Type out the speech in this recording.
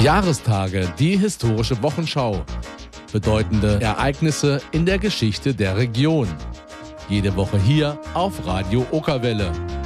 Jahrestage, die historische Wochenschau. Bedeutende Ereignisse in der Geschichte der Region. Jede Woche hier auf Radio Okerwelle.